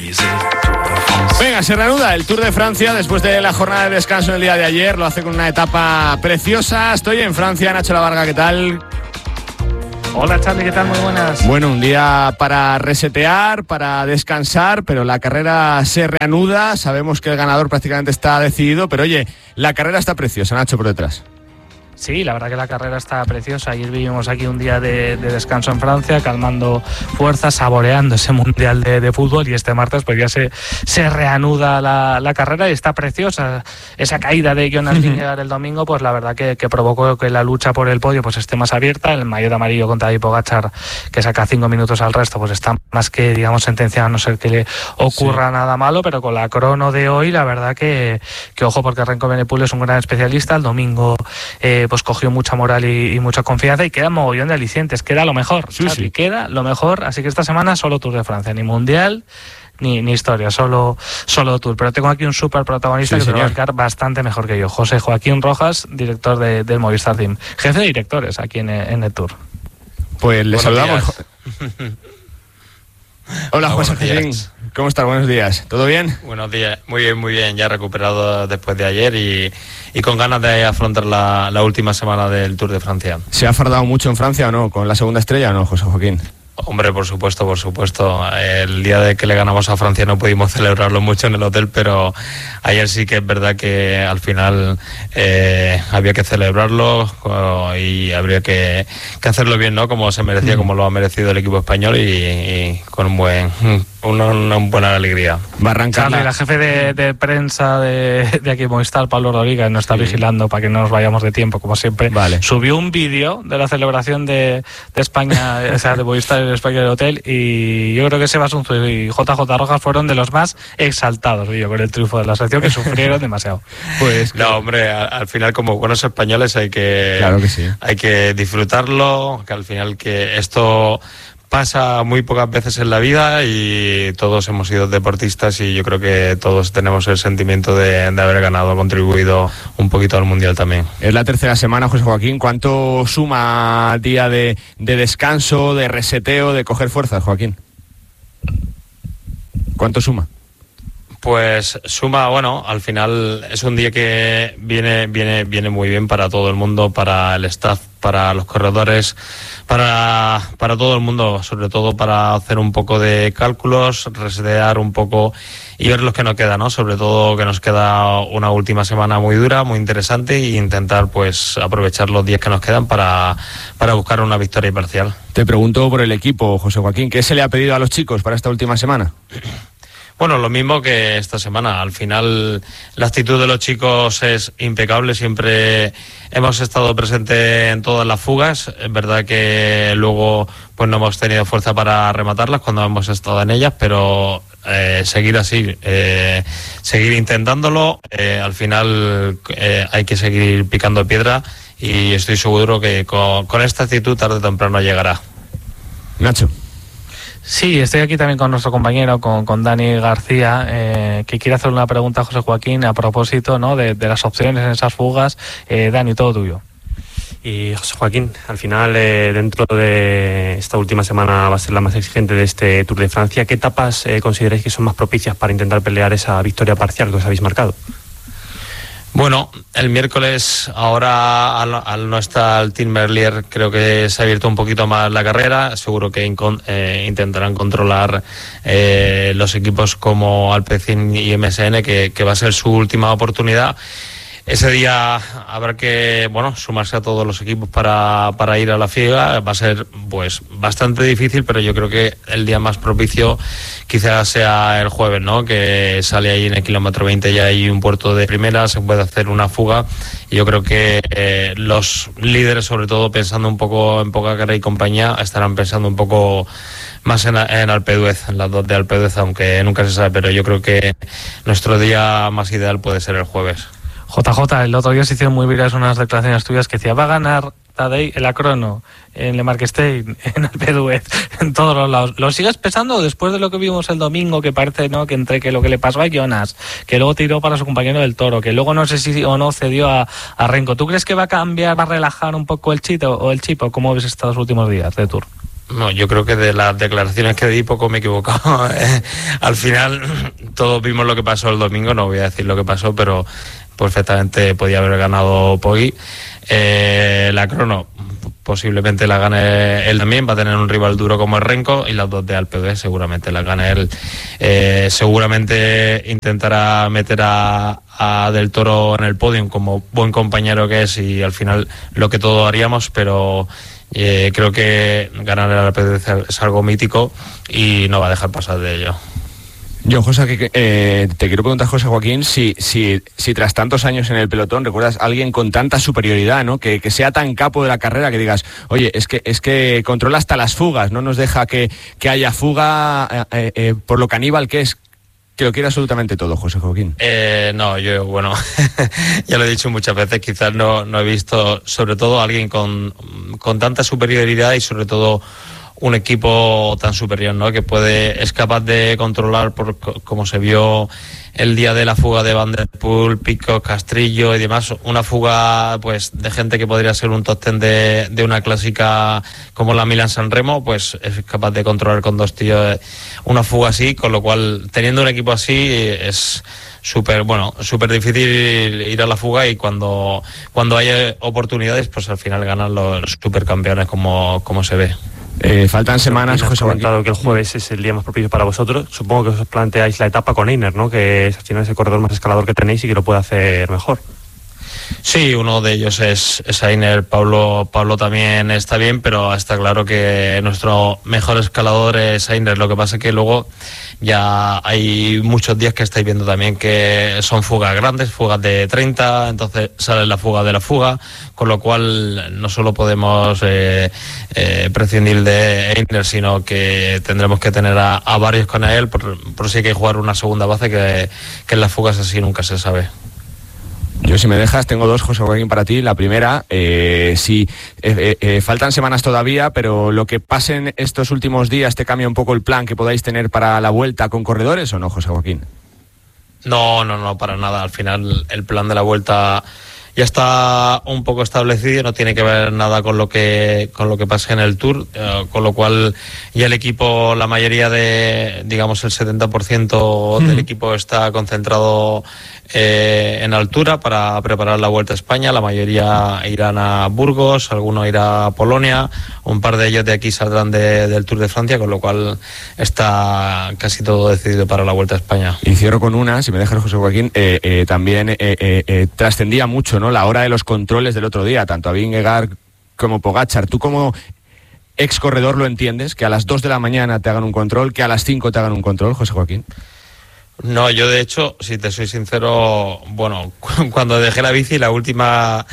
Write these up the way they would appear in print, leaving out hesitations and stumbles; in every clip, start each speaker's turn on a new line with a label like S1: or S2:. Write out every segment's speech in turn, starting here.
S1: Venga, se reanuda el Tour de Francia después de la jornada de descanso en el día de ayer. Lo hace con una etapa preciosa. Estoy en Francia. Nacho Lavarga, ¿qué tal?
S2: Hola Charlie, ¿qué tal? Muy buenas.
S1: Bueno, un día para resetear, para descansar, pero la carrera se reanuda. Sabemos que el ganador prácticamente está decidido, pero oye, la carrera está preciosa, Nacho, por detrás.
S2: Sí, la verdad que la carrera está preciosa. Ayer vivimos aquí un día de descanso en Francia, calmando fuerzas, saboreando ese mundial de fútbol, y este martes pues ya se reanuda la carrera y está preciosa. Esa caída de Jonas Vingegaard el domingo, pues la verdad que provocó que la lucha por el podio pues esté más abierta. El maillot amarillo contra Tadej Pogačar, que saca 5 minutos al resto, pues está más que, digamos, sentenciado, a no ser que le ocurra nada malo, pero con la crono de hoy, la verdad que ojo, porque Renko Evenepoel es un gran especialista. El domingo pues cogió mucha moral y mucha confianza, y queda mogollón de alicientes, queda lo mejor, sí. Queda lo mejor, así que esta semana solo Tour de Francia, ni Mundial ni historia, solo Tour. Pero tengo aquí un súper protagonista que se va a marcar bastante mejor que yo, José Joaquín Rojas, director del Movistar Team, jefe de directores aquí en el Tour.
S1: Pues le saludamos. Hola, José Joaquín. ¿Cómo estás? Buenos días. ¿Todo bien?
S3: Buenos días. Muy bien. Ya recuperado después de ayer y con ganas de afrontar la última semana del Tour de Francia.
S1: ¿Se ha fardado mucho en Francia o no? ¿Con la segunda estrella o no, José Joaquín?
S3: Hombre, por supuesto. El día de que le ganamos a Francia no pudimos celebrarlo mucho en el hotel, pero ayer sí que es verdad que al final había que celebrarlo y habría que hacerlo bien, ¿no? Como se merecía, como lo ha merecido el equipo español y con una buena alegría.
S1: Va a arrancar
S2: la jefe de prensa de aquí Movistar, Pablo Rodríguez, nos está vigilando para que no nos vayamos de tiempo, como siempre.
S1: Vale.
S2: Subió un vídeo de la celebración de España, o sea, de Movistar en España del hotel, y yo creo que Sebastián y JJ Rojas fueron de los más exaltados, con el triunfo de la selección, que sufrieron demasiado.
S3: Pues no, hombre, al final, como buenos españoles hay que disfrutarlo, que al final que esto pasa muy pocas veces en la vida y todos hemos sido deportistas, y yo creo que todos tenemos el sentimiento de haber ganado, contribuido un poquito al Mundial también.
S1: Es la tercera semana, José Joaquín. ¿Cuánto suma día de descanso, de reseteo, de coger fuerzas, Joaquín? ¿Cuánto suma?
S3: Pues suma, al final es un día que viene muy bien para todo el mundo, para el staff, para los corredores, para todo el mundo, sobre todo para hacer un poco de cálculos, resetear un poco y ver lo que nos queda, ¿no? Sobre todo que nos queda una última semana muy dura, muy interesante, e intentar pues aprovechar los días que nos quedan para buscar una victoria parcial.
S1: Te pregunto por el equipo, José Joaquín, ¿qué se le ha pedido a los chicos para esta última semana?
S3: Bueno, lo mismo que esta semana. Al final la actitud de los chicos es impecable, siempre hemos estado presentes en todas las fugas. Es verdad que luego pues no hemos tenido fuerza para rematarlas cuando hemos estado en ellas, pero seguir así, seguir intentándolo. Al final hay que seguir picando piedra, y estoy seguro que con esta actitud tarde o temprano llegará.
S1: Nacho.
S2: Sí, estoy aquí también con nuestro compañero, con Dani García, que quiere hacer una pregunta a José Joaquín a propósito, ¿no?, de las opciones en esas fugas. Dani, todo tuyo.
S4: Y José Joaquín, al final, dentro de esta última semana va a ser la más exigente de este Tour de Francia. ¿Qué etapas consideráis que son más propicias para intentar pelear esa victoria parcial que os habéis marcado?
S3: Bueno, el miércoles, ahora al no estar el Team Merlier, creo que se ha abierto un poquito más la carrera. Seguro que intentarán controlar los equipos como Alpecin y MSN, que va a ser su última oportunidad. Ese día habrá que sumarse a todos los equipos para ir a la figa. Va a ser pues bastante difícil, pero yo creo que el día más propicio quizás sea el jueves, ¿no? Que sale ahí en el kilómetro 20, ya hay un puerto de primera, se puede hacer una fuga, y yo creo que los líderes, sobre todo pensando un poco en Pogačar y compañía, estarán pensando un poco más en Alpe d'Huez, en las dos de Alpe d'Huez, aunque nunca se sabe, pero yo creo que nuestro día más ideal puede ser el jueves.
S2: JJ, el otro día se hicieron muy virales unas declaraciones tuyas que decía: va a ganar Tadej en la crono, en Le Marquestein, en Alpe d'Huez, en todos los lados. ¿Lo sigues pensando después de lo que vimos el domingo, que parece, ¿no?, que entre que lo que le pasó a Jonas, que luego tiró para su compañero del Toro, que luego no sé si o no cedió a Renko? ¿Tú crees que va a cambiar, va a relajar un poco el chip, o cómo ves estos últimos días de Tour?
S3: No, yo creo que de las declaraciones que di poco me he equivocado. Al final todos vimos lo que pasó el domingo, no voy a decir lo que pasó, pero perfectamente podía haber ganado Poggi. La crono posiblemente la gane él también, va a tener un rival duro como el Renko, y las dos de Alpe d'Huez seguramente la gane él. Seguramente intentará meter a Del Toro en el podium como buen compañero que es, y al final lo que todos haríamos, pero creo que ganar el Alpe d'Huez es algo mítico y no va a dejar pasar de ello.
S1: Yo, José, te quiero preguntar, José Joaquín, si tras tantos años en el pelotón recuerdas a alguien con tanta superioridad, ¿no? Que sea tan capo de la carrera, que digas, oye, es que controla hasta las fugas, no nos deja que haya fuga por lo caníbal que es, que lo quiere absolutamente todo, José Joaquín.
S3: No, yo, bueno, ya lo he dicho muchas veces, quizás no he visto sobre todo a alguien con tanta superioridad y sobre todo un equipo tan superior, ¿no? Que es capaz de controlar, como se vio el día de la fuga de Van der Poel, Pico, Castrillo y demás, una fuga pues de gente que podría ser un top 10 de una clásica como la Milán-San Remo, pues es capaz de controlar con dos tíos una fuga así, con lo cual teniendo un equipo así es súper difícil ir a la fuga, y cuando hay oportunidades pues al final ganan los supercampeones como se ve.
S1: Faltan semanas, José Joaquín.
S4: Comentado que el jueves es el día más propicio para vosotros. Supongo que os planteáis la etapa con Einer, ¿no? Que es al final ese corredor más escalador que tenéis y que lo puede hacer mejor.
S3: Sí, uno de ellos es Einer. Pablo también está bien, pero está claro que nuestro mejor escalador es Einer. Lo que pasa es que luego ya hay muchos días que estáis viendo también que son fugas grandes, fugas de 30, entonces sale la fuga de la fuga, con lo cual no solo podemos prescindir de Einer, sino que tendremos que tener a varios con él, por si hay que jugar una segunda base, que en las fugas así nunca se sabe.
S1: Yo, si me dejas, tengo dos, José Joaquín, para ti. La primera, faltan semanas todavía, pero lo que pasen estos últimos días te cambia un poco el plan que podáis tener para la vuelta con corredores, ¿o no, José Joaquín?
S3: No, para nada. Al final el plan de la vuelta ya está un poco establecido, no tiene que ver nada con lo que pase en el Tour, con lo cual ya el equipo, la mayoría digamos el 70% del equipo está concentrado en altura para preparar la Vuelta a España. La mayoría irán a Burgos, algunos irán a Polonia, un par de ellos de aquí saldrán del Tour de Francia, con lo cual está casi todo decidido para la Vuelta a España.
S1: Y cierro con una, si me dejas, José Joaquín, también trascendía mucho, ¿no?, la hora de los controles del otro día, tanto a Vingegaard como Pogačar. Tú, como ex corredor, lo entiendes, que a las 2 de la mañana te hagan un control, que a las 5 te hagan un control, José Joaquín.
S3: No, yo de hecho, si te soy sincero, bueno, cuando dejé la bici, la última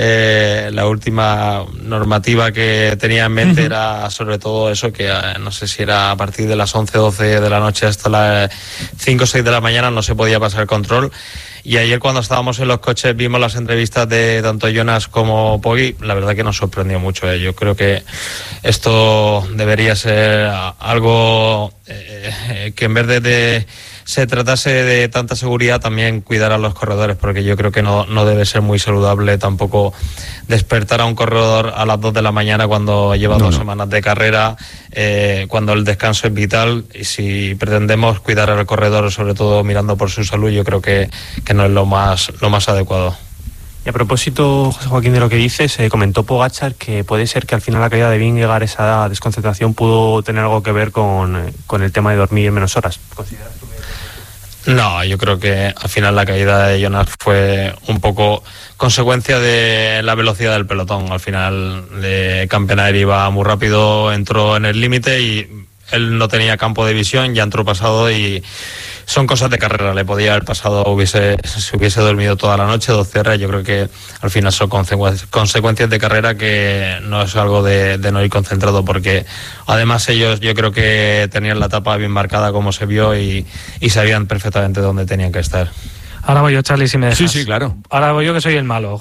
S3: normativa que tenía en mente era sobre todo eso, que no sé si era a partir de las 11, 12 de la noche hasta las 5 o 6 de la mañana no se podía pasar el control. Y ayer, cuando estábamos en los coches, vimos las entrevistas de tanto Jonas como Poggi. La verdad que nos sorprendió mucho. Yo creo que esto debería ser algo que, en vez de se tratase de tanta seguridad, también cuidar a los corredores, porque yo creo que no debe ser muy saludable tampoco despertar a un corredor a las 2 de la mañana cuando lleva dos semanas de carrera, cuando el descanso es vital. Y si pretendemos cuidar al corredor, sobre todo mirando por su salud, yo creo que no es lo más adecuado.
S4: Y a propósito, José Joaquín, de lo que dices, comentó Pogačar que puede ser que al final la caída de Vingegaard, esa desconcentración, pudo tener algo que ver con el tema de dormir menos horas. ¿Consideras tú que...?
S3: No, yo creo que al final la caída de Jonas fue un poco consecuencia de la velocidad del pelotón. Al final Campenaer iba muy rápido, entró en el límite y él no tenía campo de visión, ya entró pasado, y son cosas de carrera. Le podía haber pasado, si hubiese dormido toda la noche, 12 horas. Yo creo que al final son consecuencias de carrera, que no es algo de no ir concentrado, porque además ellos, yo creo que tenían la etapa bien marcada como se vio, y sabían perfectamente dónde tenían que estar.
S2: Ahora voy yo, Charlie, si me dejas.
S1: Sí, claro.
S2: Ahora voy yo, que soy el malo,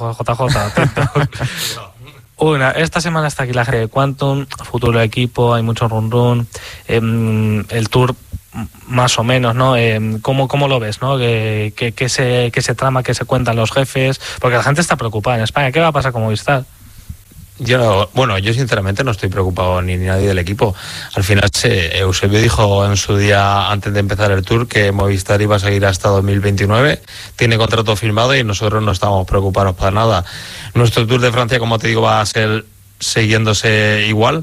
S2: JJ. Esta semana está aquí la gente de Quantum, futuro equipo, hay mucho run. El Tour, más o menos, ¿no? ¿Cómo lo ves, no? ¿Qué se trama, qué se cuentan los jefes? Porque la gente está preocupada en España. ¿Qué va a pasar con Movistar?
S3: Yo sinceramente no estoy preocupado ni nadie del equipo. Al final Eusebio dijo en su día antes de empezar el Tour que Movistar iba a seguir hasta 2029, tiene contrato firmado y nosotros no estamos preocupados para nada. Nuestro Tour de Francia, como te digo, va a ser siguiéndose igual.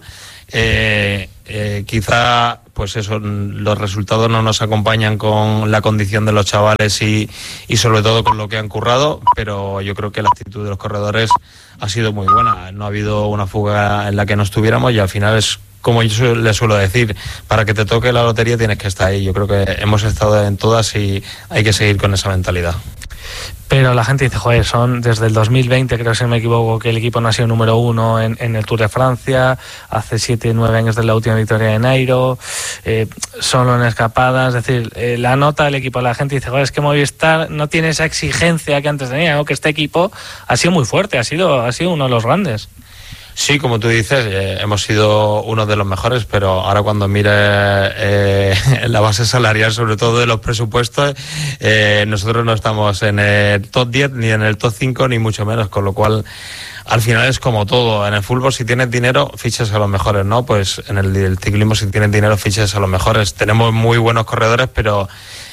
S3: Quizá pues eso, los resultados no nos acompañan con la condición de los chavales y sobre todo con lo que han currado, pero yo creo que la actitud de los corredores ha sido muy buena. No ha habido una fuga en la que no estuviéramos y al final es como yo le suelo decir, para que te toque la lotería tienes que estar ahí. Yo creo que hemos estado en todas y hay que seguir con esa mentalidad.
S2: Pero la gente dice, joder, son desde el 2020, creo que si no me equivoco, que el equipo no ha sido número uno en el Tour de Francia, hace 7-9 años de la última victoria de Nairo, solo en escapadas, es decir, la nota del equipo, la gente dice, joder, es que Movistar no tiene esa exigencia que antes tenía, ¿no? Que este equipo ha sido muy fuerte, ha sido uno de los grandes.
S3: Sí, como tú dices, hemos sido uno de los mejores, pero ahora cuando mires la base salarial, sobre todo de los presupuestos, nosotros no estamos en el top 10, ni en el top 5, ni mucho menos, con lo cual al final es como todo. En el fútbol, si tienes dinero, fichas a los mejores, ¿no? Pues en el ciclismo, si tienes dinero, fichas a los mejores. Tenemos muy buenos corredores, pero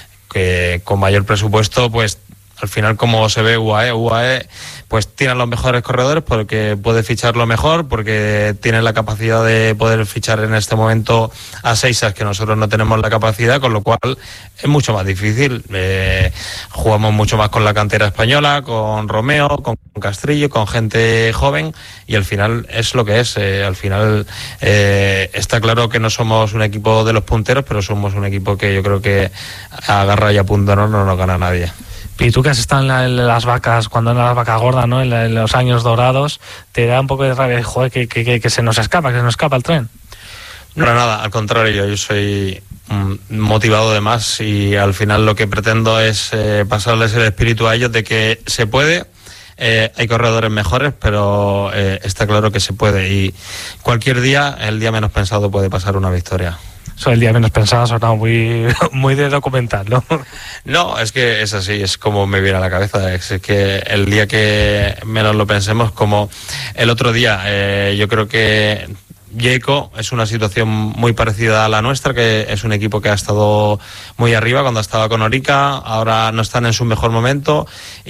S3: que con mayor presupuesto, pues al final, como se ve UAE pues tienen los mejores corredores porque puede fichar lo mejor, porque tienen la capacidad de poder fichar en este momento a Seisas, que nosotros no tenemos la capacidad, con lo cual es mucho más difícil. Jugamos mucho más con la cantera española, con Romeo, con Castrillo, con gente joven, y al final es lo que es. Al final está claro que no somos un equipo de los punteros, pero somos un equipo que yo creo que a garra y a punta no nos gana nadie.
S2: Y tú que has estado en las vacas, cuando eran las vacas gordas, ¿no? En los años dorados, ¿te da un poco de rabia, joder, que se nos escapa el tren?
S3: No, nada, al contrario, yo soy motivado de más y al final lo que pretendo es pasarles el espíritu a ellos de que se puede. Hay corredores mejores, pero está claro que se puede, y cualquier día, el día menos pensado, puede pasar una victoria.
S2: Eso, el día menos pensado, ha sonado muy de documental, ¿no?
S3: No, es que es así, es como me viene a la cabeza. Es que el día que menos lo pensemos, como el otro día, yo creo que Jayco es una situación muy parecida a la nuestra, que es un equipo que ha estado muy arriba cuando estaba con Orica, ahora no están en su mejor momento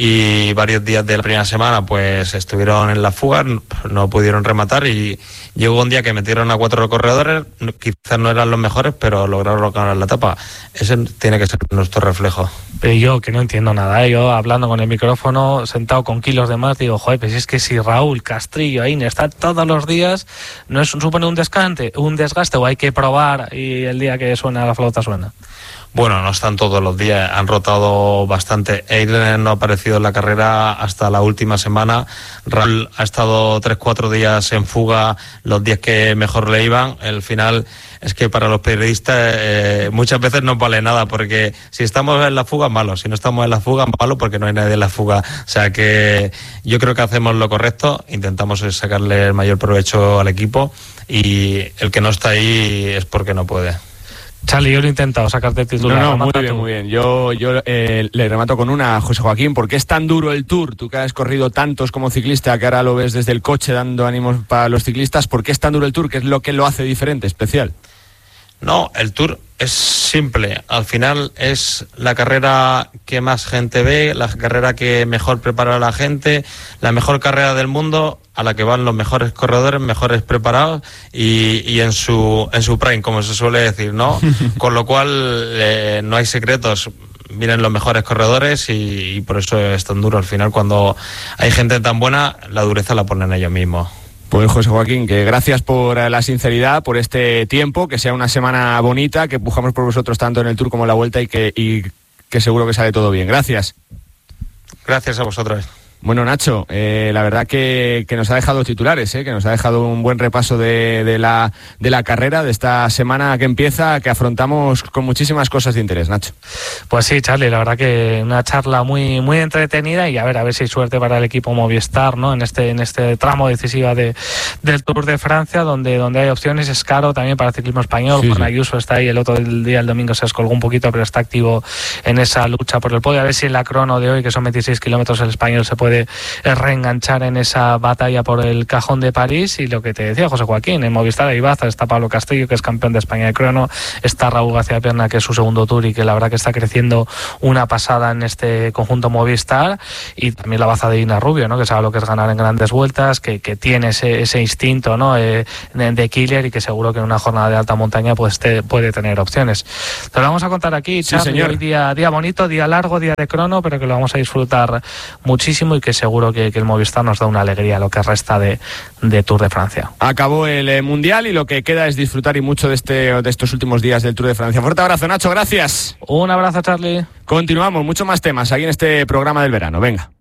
S3: y varios días de la primera semana pues estuvieron en la fuga, no pudieron rematar y llegó un día que metieron a 4 corredores, quizás no eran los mejores, pero lograron ganar la etapa. Ese tiene que ser nuestro reflejo.
S2: Pero yo que no entiendo nada, yo hablando con el micrófono, sentado con kilos de más, digo, joder, pues es que si Raúl, Castrillo, Aine están todos los días, ¿no supone un desgaste o hay que probar y el día que suena la flauta suena?
S3: Bueno, no están todos los días, han rotado bastante. Eilen no ha aparecido en la carrera hasta la última semana. Raúl ha estado 3-4 días en fuga, los días que mejor le iban. El final es que para los periodistas muchas veces no vale nada, porque si estamos en la fuga es malo, si no estamos en la fuga es malo porque no hay nadie en la fuga. O sea que yo creo que hacemos lo correcto, intentamos sacarle el mayor provecho al equipo y el que no está ahí es porque no puede.
S2: Charlie, yo lo he intentado sacarte el titular.
S1: No, muy bien. Yo le remato con una a José Joaquín. ¿Por qué es tan duro el Tour? Tú que has corrido tantos como ciclista, que ahora lo ves desde el coche dando ánimos para los ciclistas. ¿Por qué es tan duro el Tour? ¿Qué es lo que lo hace diferente, especial?
S3: No, el Tour es simple. Al final es la carrera que más gente ve, la carrera que mejor prepara a la gente, la mejor carrera del mundo, a la que van los mejores corredores, mejores preparados y en su prime, como se suele decir, ¿no? Con lo cual no hay secretos. Vienen los mejores corredores y por eso es tan duro. Al final, cuando hay gente tan buena, la dureza la ponen ellos mismos.
S1: Pues José Joaquín, que gracias por la sinceridad, por este tiempo, que sea una semana bonita, que pujamos por vosotros tanto en el Tour como en la Vuelta y que seguro que sale todo bien. Gracias.
S3: Gracias a vosotros.
S1: Bueno, Nacho, la verdad que nos ha dejado titulares, que nos ha dejado un buen repaso de la carrera, de esta semana que empieza, que afrontamos con muchísimas cosas de interés, Nacho.
S2: Pues sí, Charlie, la verdad que una charla muy muy entretenida y a ver si hay suerte para el equipo Movistar, ¿no? En este tramo decisivo del Tour de Francia, donde hay opciones. Es caro también para el ciclismo español. Juan Ayuso está ahí, el otro día, el domingo, se descolgó un poquito, pero está activo en esa lucha por el podio. A ver si en la crono de hoy, que son 26 kilómetros, el español se puede puede reenganchar en esa batalla por el cajón de París. Y lo que te decía José Joaquín, en Movistar hay baza, está Pablo Castillo, que es campeón de España de crono, está Raúl García Pierna, que es su segundo tour y que la verdad que está creciendo una pasada en este conjunto Movistar, y también la baza de Ina Rubio, ¿no? Que sabe lo que es ganar en grandes vueltas, que tiene ese instinto, ¿no? de killer, y que seguro que en una jornada de alta montaña pues puede tener opciones. Te lo vamos a contar aquí, Charly, sí, señor. Hoy día bonito, día largo, día de crono, pero que lo vamos a disfrutar muchísimo, y que seguro que el Movistar nos da una alegría lo que resta de Tour de Francia.
S1: Acabó el Mundial y lo que queda es disfrutar y mucho de estos últimos días del Tour de Francia. Fuerte abrazo, Nacho, gracias.
S2: Un abrazo, Charly.
S1: Continuamos, mucho más temas aquí en este programa del verano, venga.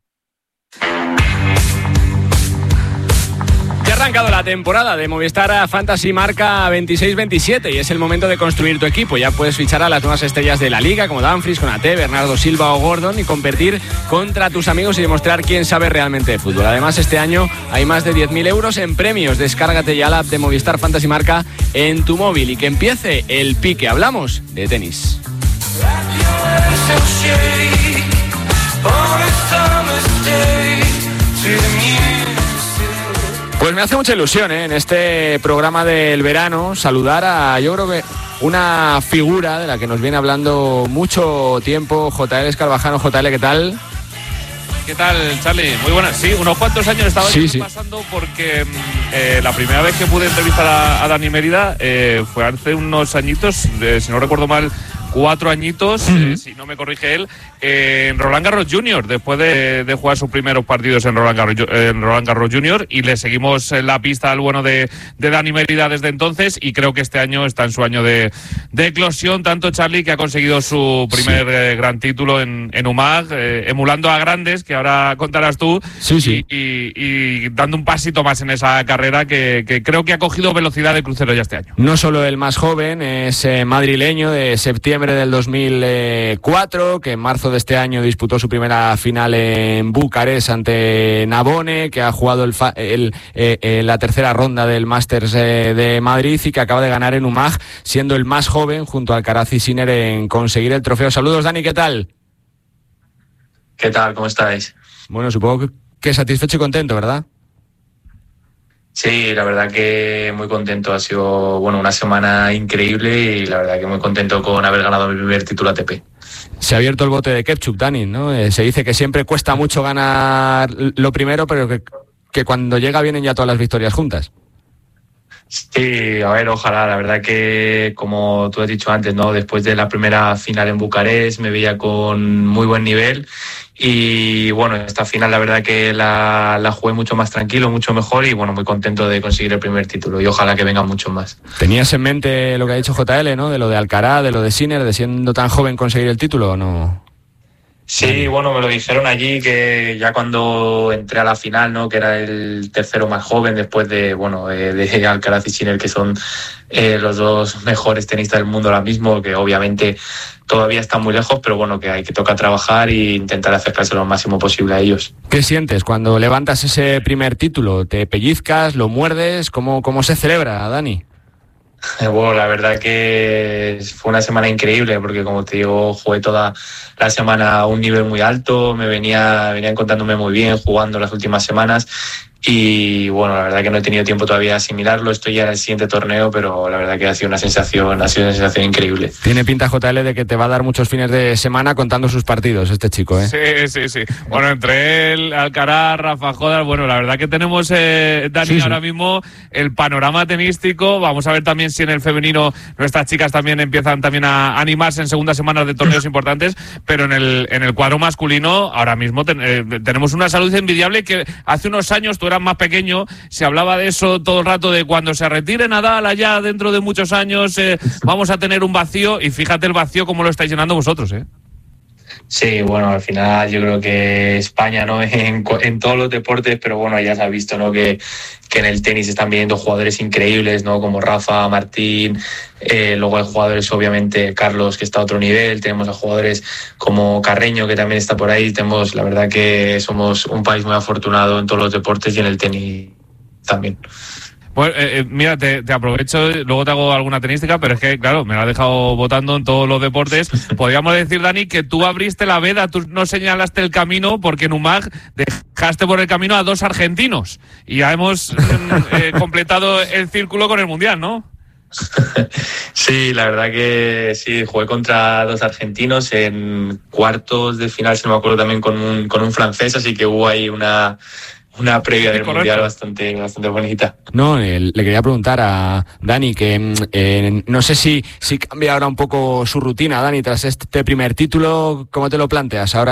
S1: Ya ha arrancado la temporada de Movistar Fantasy Marca 26-27 y es el momento de construir tu equipo. Ya puedes fichar a las nuevas estrellas de la liga como Dumfries, Konaté, Bernardo Silva o Gordon y competir contra tus amigos y demostrar quién sabe realmente de fútbol. Además, este año hay más de 10.000 euros en premios. Descárgate ya la app de Movistar Fantasy Marca en tu móvil y que empiece el pique. Hablamos de tenis. Pues me hace mucha ilusión, en este programa del verano saludar a, yo creo que una figura de la que nos viene hablando mucho tiempo, JL Escarvajano. JL, ¿qué tal?
S5: ¿Qué tal, Charly? Muy buenas. Sí, unos cuantos años estaba pasando porque la primera vez que pude entrevistar a Dani Mérida fue hace unos añitos, si no recuerdo mal, 4 añitos, si no me corrige él, en Roland Garros Junior, después de jugar sus primeros partidos en Roland Garros Junior, y le seguimos en la pista al bueno de Dani Mérida desde entonces, y creo que este año está en su año de eclosión, tanto Charly, que ha conseguido su primer gran título en UMAG, emulando a grandes, que ahora contarás tú, y dando un pasito más en esa carrera que creo que ha cogido velocidad de crucero ya este año.
S1: No solo el más joven, es madrileño de septiembre del 2004, que en marzo de este año disputó su primera final en Bucarest ante Navone, que ha jugado la tercera ronda del Masters de Madrid y que acaba de ganar en UMAG, siendo el más joven junto a Alcaraz y Sinner en conseguir el trofeo. Saludos, Dani, ¿qué tal?
S6: ¿Qué tal? ¿Cómo estáis?
S1: Bueno, supongo que satisfecho y contento, ¿verdad?
S6: Sí, la verdad que muy contento. Ha sido una semana increíble y la verdad que muy contento con haber ganado mi primer título ATP.
S1: Se ha abierto el bote de Koepchuk, Dani, ¿no? Se dice que siempre cuesta mucho ganar lo primero, pero que cuando llega vienen ya todas las victorias juntas.
S6: Sí, a ver, ojalá. La verdad que, como tú has dicho antes, ¿no? Después de la primera final en Bucarest me veía con muy buen nivel y esta final la verdad que la jugué mucho más tranquilo, mucho mejor y muy contento de conseguir el primer título y ojalá que vengan muchos más.
S1: ¿Tenías en mente lo que ha dicho JL, ¿no? De lo de Alcaraz, de lo de Sinner, de siendo tan joven conseguir el título o no?
S6: Sí, me lo dijeron allí que ya cuando entré a la final, ¿no? Que era el tercero más joven después de Alcaraz y Sinner, que son los dos mejores tenistas del mundo ahora mismo, que obviamente todavía están muy lejos, pero que hay que tocar trabajar e intentar acercarse lo máximo posible a ellos.
S1: ¿Qué sientes cuando levantas ese primer título? ¿Te pellizcas, lo muerdes? ¿Cómo se celebra, Dani?
S6: La verdad que fue una semana increíble porque, como te digo, jugué toda la semana a un nivel muy alto, venían encontrándome muy bien jugando las últimas semanas y la verdad que no he tenido tiempo todavía de asimilarlo. Estoy ya en el siguiente torneo, pero la verdad que ha sido una sensación increíble.
S1: Tiene pinta, JL, de que te va a dar muchos fines de semana contando sus partidos este chico, ¿eh?
S5: Sí. Entre él, Alcaraz, Rafa Jodas, la verdad que tenemos, Dani, ahora mismo el panorama tenístico. Vamos a ver también si en el femenino nuestras chicas también empiezan también a animarse en segundas semanas de torneos importantes, pero en el cuadro masculino ahora mismo tenemos una salud envidiable que hace unos años tú eras más pequeño, se hablaba de eso todo el rato, de cuando se retire Nadal allá dentro de muchos años vamos a tener un vacío, y fíjate el vacío como lo estáis llenando vosotros, ¿eh?
S6: Sí, al final yo creo que España, ¿no? En todos los deportes, pero ya se ha visto, ¿no? Que en el tenis están viniendo jugadores increíbles, ¿no? Como Rafa, Martín, luego hay jugadores, obviamente, Carlos, que está a otro nivel, tenemos a jugadores como Carreño, que también está por ahí, la verdad que somos un país muy afortunado en todos los deportes y en el tenis también.
S5: Bueno, mira, te aprovecho, luego te hago alguna tenística, pero es que, claro, me la has dejado votando en todos los deportes. Podríamos decir, Dani, que tú abriste la veda, tú no señalaste el camino, porque en UMAG dejaste por el camino a 2 argentinos. Y ya hemos completado el círculo con el Mundial, ¿no?
S6: Sí, la verdad que sí, jugué contra 2 argentinos en cuartos de final, si no me acuerdo, también con un francés, así que hubo ahí una previa del Mundial bastante bonita.
S1: No, le quería preguntar a Dani que no sé si cambia ahora un poco su rutina, Dani, tras este primer título. ¿Cómo te lo planteas ahora?